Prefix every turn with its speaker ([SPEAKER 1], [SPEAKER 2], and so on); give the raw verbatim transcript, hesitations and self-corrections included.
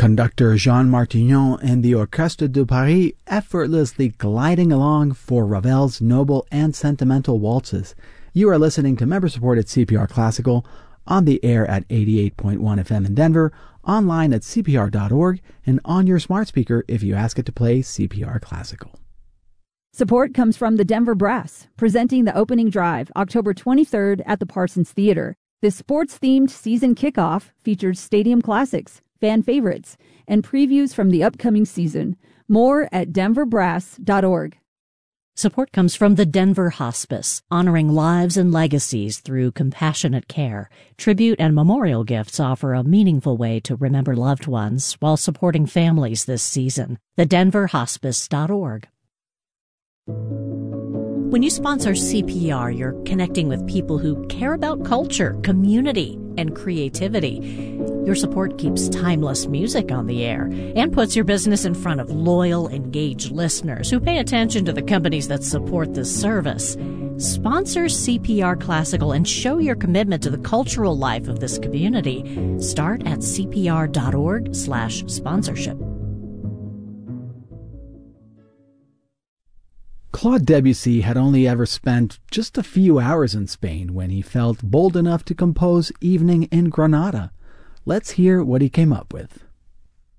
[SPEAKER 1] Conductor Jean Martignon and the Orchestre de Paris effortlessly gliding along for Ravel's noble and sentimental waltzes. You are listening to member-supported C P R Classical, on the air at eighty-eight point one F M in Denver, online at C P R dot org, and on your smart speaker if you ask it to play C P R Classical.
[SPEAKER 2] Support comes from the Denver Brass, presenting the opening drive October twenty-third at the Parsons Theater. This sports-themed season kickoff features stadium classics, fan favorites, and previews from the upcoming season. More at denver brass dot org.
[SPEAKER 3] Support comes from the Denver Hospice, honoring lives and legacies through compassionate care. Tribute and memorial gifts offer a meaningful way to remember loved ones while supporting families this season. the denver hospice dot org. When you sponsor C P R, you're connecting with people who care about culture, community, and creativity. Your support keeps timeless music on the air and puts your business in front of loyal, engaged listeners who pay attention to the companies that support this service. Sponsor C P R Classical and show your commitment to the cultural life of this community. Start at C P R dot org slash sponsorship.
[SPEAKER 1] Claude Debussy had only ever spent just a few hours in Spain when he felt bold enough to compose Evening in Granada. Let's hear what he came up with.